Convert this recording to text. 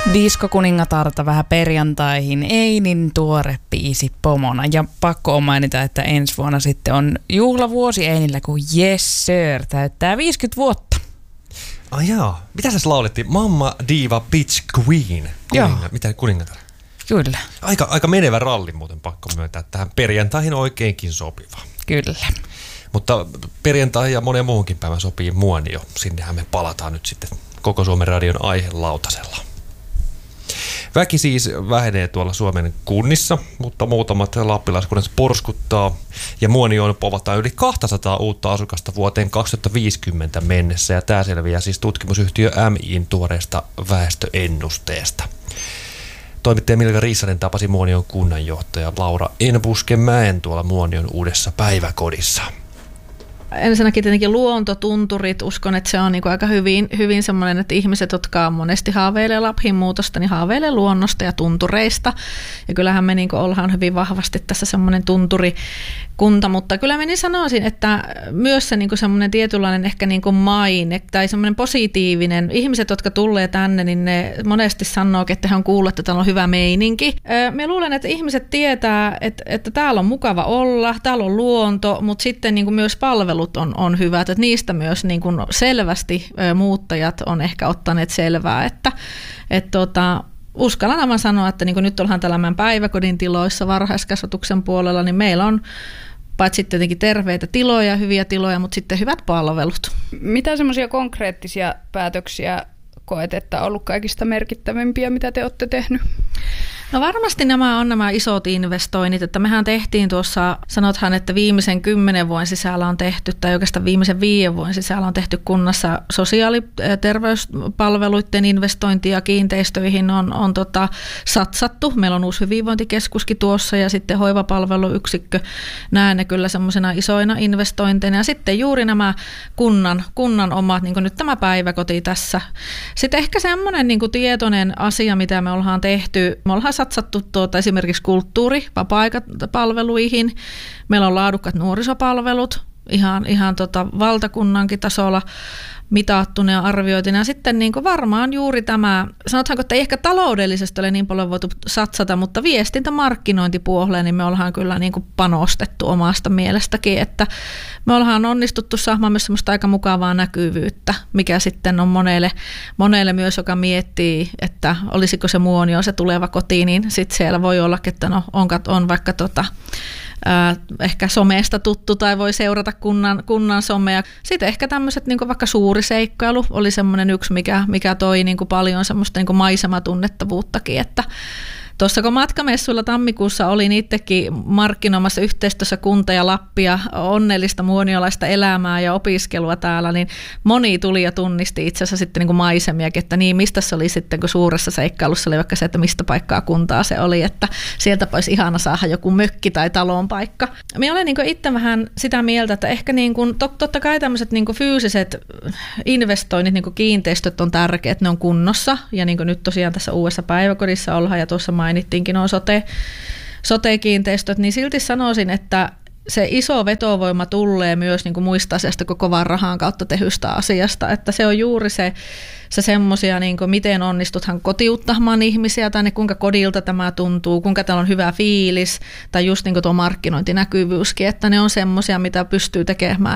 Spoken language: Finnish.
Diskokuningatarta vähän perjantaihin, ei niin tuore biisi pomona. Ja pakko on mainita, että ensi vuonna sitten on juhlavuosi Einillä, kun Yes Sir täyttää 50 vuotta. Jaa, mitä sä laulettiin? Mamma Diva Bitch Queen. Mitä kuningatar? Kyllä. Aika menevä ralli muuten, pakko myöntää. Tähän perjantaihin oikeinkin sopiva. Kyllä. Mutta perjantai ja monen muuhunkin päivän sopii Muonio. Sinnehän me palataan nyt sitten koko Suomen radion aihelautasella. Väki siis vähenee tuolla Suomen kunnissa, mutta muutamat lappilaiskunnat porskuttaa ja Muonioon povataan yli 200 uutta asukasta vuoteen 2050 mennessä ja tämä selviää siis tutkimusyhtiö MI:n tuoreesta väestöennusteesta. Toimittaja Milka Riisanen tapasi Muonion kunnanjohtaja Laura Enbuskemäen tuolla Muonion uudessa päiväkodissa. Ensinnäkin tietenkin luontotunturit, uskon, että se on niin kuin aika hyvin semmoinen, että ihmiset, jotka monesti haaveilee Lapin muutosta, niin haaveilee luonnosta ja tuntureista. Ja kyllähän me niin kuin ollaan hyvin vahvasti tässä semmoinen tunturikunta, mutta kyllä mä niin sanoisin, että myös se niin kuin semmoinen tietynlainen ehkä niin kuin maine tai semmoinen positiivinen. Ihmiset, jotka tulee tänne, niin ne monesti sanoo, että he on kuullut, että täällä on hyvä meininki. Mä luulen, että ihmiset tietää, että täällä on mukava olla, täällä on luonto, mutta sitten niin kuin myös palvelu on hyvät, että niistä myös niin kuin selvästi muuttajat on ehkä ottaneet selvää, että uskallan aivan sanoa, että niin kuin nyt ollaan tällä päiväkodin tiloissa varhaiskasvatuksen puolella, niin meillä on paitsi tietenkin terveitä tiloja, hyviä tiloja, mutta sitten hyvät palvelut. Mitä semmoisia konkreettisia päätöksiä koet, että on ollut kaikista merkittävimpiä, mitä te olette tehnyt? No varmasti nämä on nämä isot investoinnit, että mehän tehtiin tuossa, sanothan, että viimeisen 10 vuoden sisällä on tehty, tai oikeastaan viimeisen 5 vuoden sisällä on tehty kunnassa sosiaali- ja terveyspalveluiden investointia kiinteistöihin on satsattu. Meillä on uusi hyvinvointikeskuskin tuossa ja sitten hoivapalveluyksikkö. Näen ne kyllä semmoisena isoina investointeina. Ja sitten juuri nämä kunnan omat, niin kuin nyt tämä päiväkoti tässä. Sitten ehkä semmoinen niin kuin tietoinen asia, mitä me ollaan tehty. Me ollaan satsattu esimerkiksi kulttuuri- vapaa-aikapalveluihin. Meillä on laadukkaat nuorisopalvelut ihan valtakunnankin tasolla mitattuna ja arvioitina. Ja sitten niin kuin varmaan juuri tämä, sanotaanko, että ei ehkä taloudellisesti ole niin paljon voitu satsata, mutta viestintämarkkinointipuoleen niin me ollaan kyllä niin kuin panostettu omasta mielestäkin, että me ollaan onnistuttu saamaan myös semmoista aika mukavaa näkyvyyttä, mikä sitten on monelle myös, joka miettii, että olisiko se Muonio se tuleva koti, niin sitten siellä voi olla, että no on vaikka ehkä somesta tuttu tai voi seurata kunnan somea. Sitten ehkä tämmöiset niin vaikka suuri seikkailu oli semmoinen yksi, mikä toi niin paljon semmoista niin maisematunnettavuuttakin, että tuossa kun matkamessuilla tammikuussa olin itsekin markkinoimassa yhteistyössä kunta ja Lappia onnellista muoniolaista elämää ja opiskelua täällä, niin moni tuli ja tunnisti itse asiassa sitten niin kuin maisemiakin, että niin mistä se oli sitten, kun suuressa seikkailussa oli vaikka se, että mistä paikkaa kuntaa se oli, että sieltä olisi ihana saada joku mökki tai talon paikka. Minä olen niin kuin itse vähän sitä mieltä, että ehkä niin kuin, totta kai tämmöiset niin kuin fyysiset investoinnit, niin kuin kiinteistöt on tärkeät, ne on kunnossa ja niin kuin nyt tosiaan tässä uudessa päiväkodissa ollaan ja tuossa mainittiinkin nuo sote-kiinteistöt, niin silti sanoisin, että se iso vetovoima tulee myös niin kuin muista asioista kuin kovan rahan kautta tehystä asiasta, että se on juuri se semmoisia, niin kuin miten onnistuthan kotiuttamaan ihmisiä tai kuinka kodilta tämä tuntuu, kuinka täällä on hyvä fiilis tai just niin kuin tuo markkinointinäkyvyyskin, että ne on semmoisia, mitä pystyy tekemään